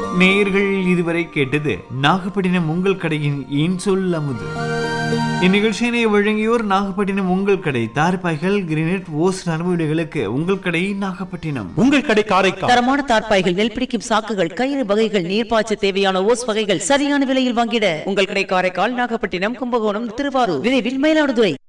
நேயர்கள் இதுவரை கேட்டது நாகப்பட்டினம் உங்கள் கடையின் இன்சொல் அமுது. இந்நிகழ்ச்சியினை வழங்கியோர் நாகப்பட்டினம் உங்கள் கடை தார்பாய்கள் கிரினெட் ஓஸ் நரம்புகளுக்கு உங்கள் கடை நாகப்பட்டினம். உங்கள் கடை காரைக்கால். தரமான தார்பாய்கள், நெல் பிடிக்கும் சாக்குகள், கயிறு வகைகள், நீர்ப்பாய்ச்ச தேவையான ஓஸ் வகைகள் சரியான விலையில் வாங்கிட உங்கள் கடை காரைக்கால், நாகப்பட்டினம், கும்பகோணம், திருவாரூர், விரைவில் மயிலாடுதுறை.